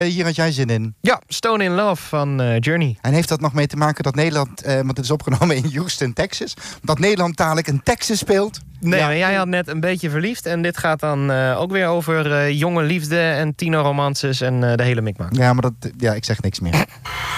Hier had jij zin in. Ja, Stone in Love van Journey. En heeft dat nog mee te maken dat Nederland, want het is opgenomen in Houston, Texas, dat Nederland dadelijk in Texas speelt? Nee, Ja. maar jij had net een beetje verliefd. En dit gaat dan ook weer over jonge liefde en tienerromances en de hele mikmak. Ja, maar ik zeg niks meer.